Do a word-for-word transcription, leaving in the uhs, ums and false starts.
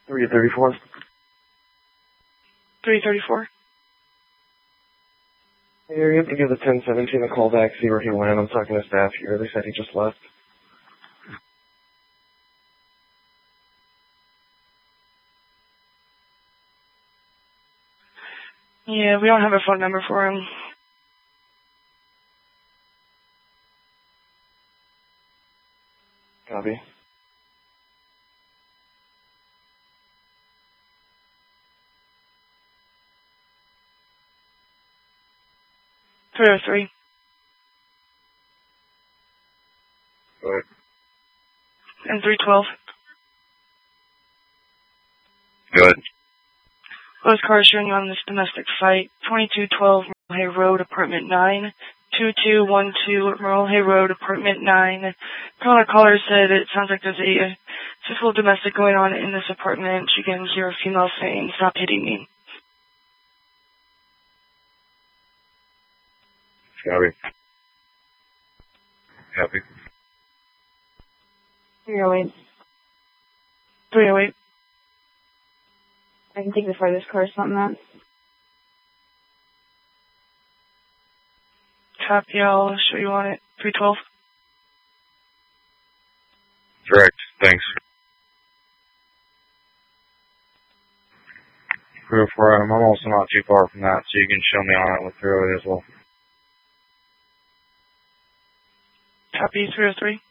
three thirty-four. three thirty-four. Hey, you have to give the ten seventeen a call back, see where he went. I'm talking to staff here. They said he just left. Yeah, we don't have a phone number for him. Copy. three oh three. Good. And three twelve. Good. Both cars showing on this domestic site. twenty-two twelve Merle Hay Road, Apartment nine. two two one two Merle Hay Road, Apartment nine. Caller caller said it sounds like there's a physical domestic going on in this apartment. She can hear a female saying, "Stop hitting me." Copy. Copy. three oh eight. three oh eight. I can take the farthest correspondent on that. Copy, I'll show you on it. three twelve. Correct. Thanks. three oh four, I'm also not too far from that, so you can show me on it with three oh eight as well. Copy, three oh three.